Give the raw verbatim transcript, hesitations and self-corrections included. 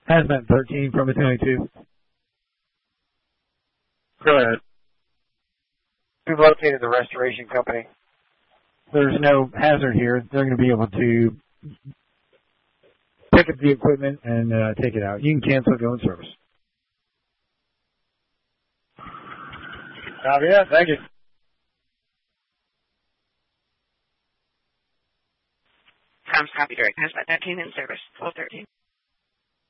Hazmat thirteen from Attorney two. Go ahead. We've located the restoration company. There's no hazard here. They're going to be able to pick up the equipment and uh, take it out. You can cancel, go in service. Copy that. Thank you. Comms copy direct. Hazmat thirteen in service. twelve thirteen.